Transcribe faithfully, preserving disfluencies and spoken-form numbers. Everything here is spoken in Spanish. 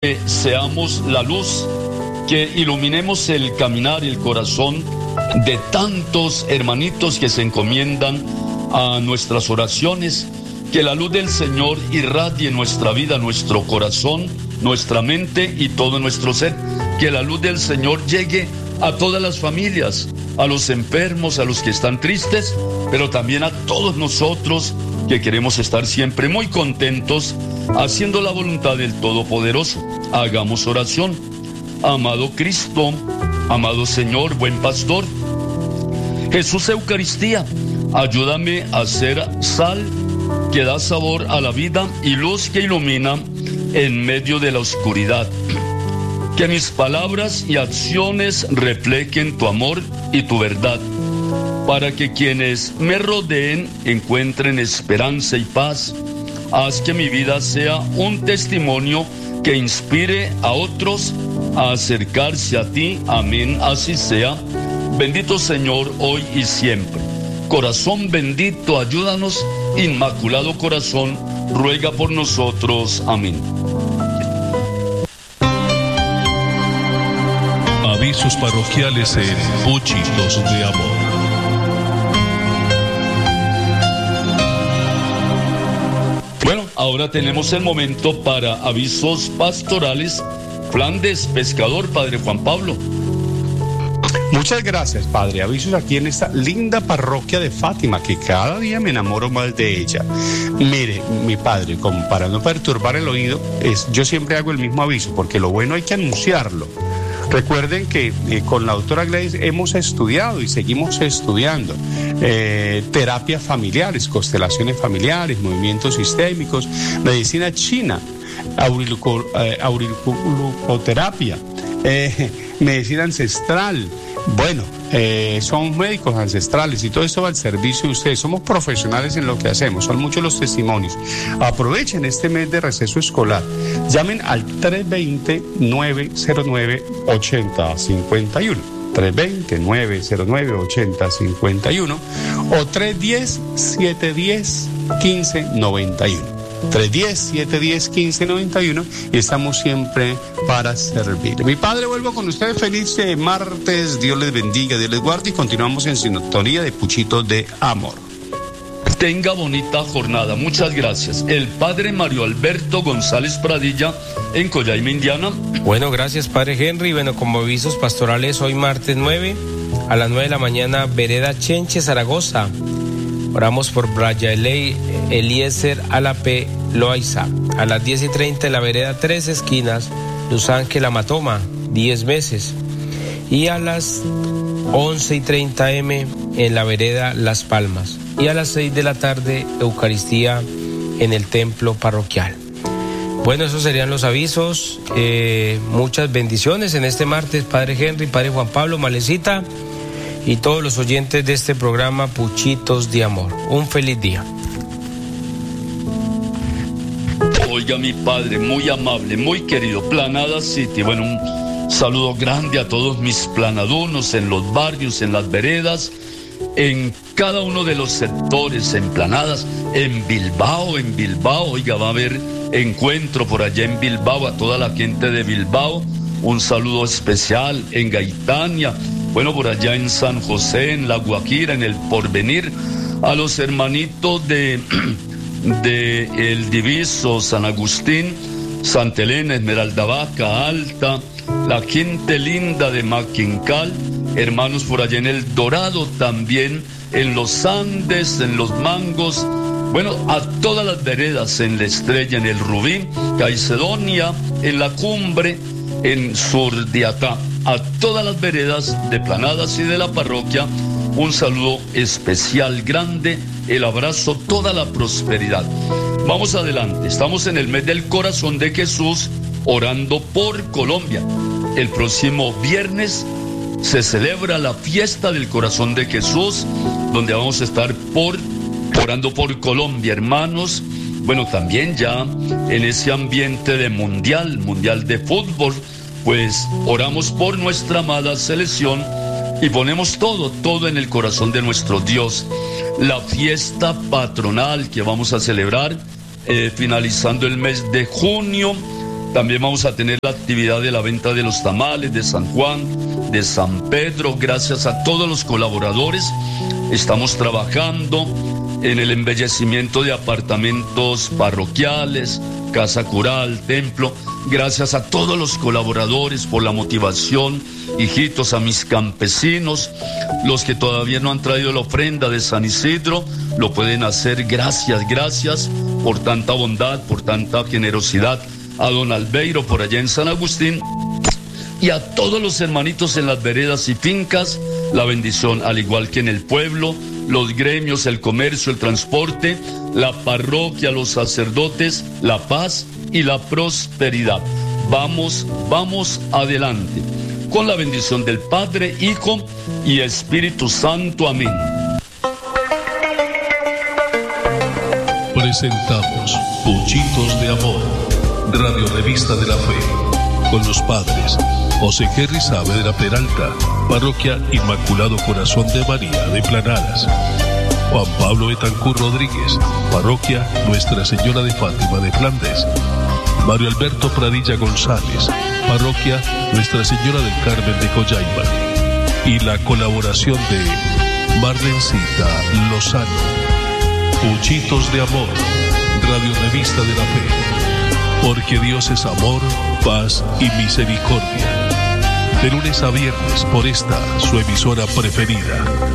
que seamos la luz, que iluminemos el caminar y el corazón de tantos hermanitos que se encomiendan a nuestras oraciones, que la luz del Señor irradie nuestra vida, nuestro corazón, nuestra mente y todo nuestro ser, que la luz del Señor llegue a todas las familias, a los enfermos, a los que están tristes, pero también a todos nosotros que queremos estar siempre muy contentos haciendo la voluntad del Todopoderoso. Hagamos oración. Amado Cristo, amado Señor, buen pastor, Jesús Eucaristía, ayúdame a ser sal que da sabor a la vida y luz que ilumina en medio de la oscuridad. Que mis palabras y acciones reflejen tu amor y tu verdad, para que quienes me rodeen encuentren esperanza y paz. Haz que mi vida sea un testimonio que inspire a otros a acercarse a ti. Amén, así sea. Bendito Señor, hoy y siempre. Corazón bendito, ayúdanos. Inmaculado Corazón, ruega por nosotros. Amén. Avisos parroquiales en Puchitos de Amor. Bueno, ahora tenemos el momento para avisos pastorales. Flandes, pescador, Padre Juan Pablo. Muchas gracias, Padre. Avisos aquí en esta linda parroquia de Fátima, que cada día me enamoro más de ella. Mire, mi Padre, como para no perturbar el oído, es, yo siempre hago el mismo aviso, porque lo bueno hay que anunciarlo. Recuerden que eh, con la doctora Gladys hemos estudiado y seguimos estudiando eh, terapias familiares, constelaciones familiares, movimientos sistémicos, medicina china, auriluco, eh, auriculoterapia, eh, medicina ancestral. Bueno, eh, somos médicos ancestrales y todo esto va al servicio de ustedes. Somos profesionales en lo que hacemos, son muchos los testimonios. Aprovechen este mes de receso escolar. Llamen al tres dos cero, nueve cero nueve, ocho cero cinco uno. tres dos cero, nueve cero nueve, ocho cero cinco uno o tres uno cero, siete uno cero, uno cinco nueve uno. tres uno cero, siete uno cero, uno cinco nueve uno y estamos siempre para servir. Mi Padre, vuelvo con ustedes. Feliz martes, Dios les bendiga, Dios les guarde y continuamos en sintonía de Puchitos de Amor. Tenga bonita jornada, muchas gracias. El Padre Mario Alberto González Pradilla en Collaima, Indiana. Bueno, gracias, Padre Henry. Bueno, como avisos pastorales, hoy martes nueve a las nueve de la mañana, Vereda Chenche, Zaragoza. Oramos por Braya Eley, Eliezer Alape Loaiza. A las diez y treinta en la vereda Tres Esquinas, Luz Ángela Matoma, diez meses. Y a las once y treinta eme en la vereda Las Palmas. Y a las seis de la tarde, Eucaristía en el templo parroquial. Bueno, esos serían los avisos. Eh, muchas bendiciones en este martes, Padre Henry, Padre Juan Pablo, Malecita y todos los oyentes de este programa Puchitos de Amor. Un feliz día. Oiga, mi Padre, muy amable, muy querido, Planada City. Bueno, un saludo grande a todos mis planadunos en los barrios, en las veredas, en cada uno de los sectores, en Planadas, en Bilbao, en Bilbao. Oiga, va a haber encuentro por allá en Bilbao, a toda la gente de Bilbao. Un saludo especial en Gaitania. Bueno, por allá en San José, en La Guajira, en El Porvenir, a los hermanitos de, de El Diviso, San Agustín, Santa Elena, Esmeralda Vaca, Alta, la gente linda de Maquincal, hermanos por allá en El Dorado, también en los Andes, en los Mangos, bueno, a todas las veredas, en La Estrella, en El Rubí, Caicedonia, en La Cumbre, en Surdiatá. A todas las veredas de Planadas y de la parroquia, un saludo especial, grande, el abrazo, toda la prosperidad. Vamos adelante, estamos en el mes del corazón de Jesús, orando por Colombia. El próximo viernes se celebra la fiesta del corazón de Jesús, donde vamos a estar por, orando por Colombia, hermanos. Bueno, también ya en ese ambiente de mundial, mundial de fútbol, pues oramos por nuestra amada selección y ponemos todo, todo en el corazón de nuestro Dios. La fiesta patronal que vamos a celebrar, eh, finalizando el mes de junio, También vamos a tener la actividad de la venta de los tamales de San Juan, de San Pedro. Gracias a todos los colaboradores. Estamos trabajando en el embellecimiento de apartamentos parroquiales, casa cural, templo. Gracias a todos los colaboradores por la motivación. Hijitos, a mis campesinos, los que todavía no han traído la ofrenda de San Isidro, lo pueden hacer. Gracias, gracias por tanta bondad, por tanta generosidad. A don Albeiro por allá en San Agustín y a todos los hermanitos en las veredas y fincas, la bendición, al igual que en el pueblo, los gremios, el comercio, el transporte, la parroquia, los sacerdotes, la paz y la prosperidad. Vamos, vamos adelante, con la bendición del Padre, Hijo y Espíritu Santo. Amén. Presentamos Puchitos de Amor, Radio Revista de la Fe, con los padres José Henry Sabe de la Peralta, Parroquia Inmaculado Corazón de María de Planadas; Juan Pablo Betancur Rodríguez, Parroquia Nuestra Señora de Fátima de Flandes; Mario Alberto Pradilla González, Parroquia Nuestra Señora del Carmen de Coyaima; y la colaboración de Marlencita Lozano. Puchitos de Amor, Radio Revista de la Fe, porque Dios es amor, paz y misericordia. De lunes a viernes por esta, su emisora preferida.